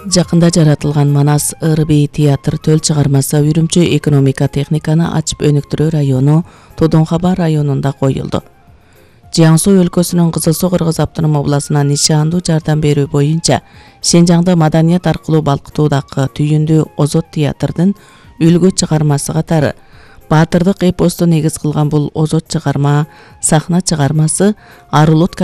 Жакында жаратылган Манас ырбий театр төл чыгармасы Үрүмчү экономика техниканы ачып өнүктүрүү району Тодонхаба районунда коюлду. Жиаңсу өлкөсүнүн Кызыл Суу Кыргыз Автоном областына нишандуу жардам берүү боюнча Синжаңды маданият аркылуу балкытуудагы түйүндүү Озот театрдын үлгү чыгармасы катары баатырдык эпосту негиз кылган бул Озот чыгарма сахна чыгармасы Арулут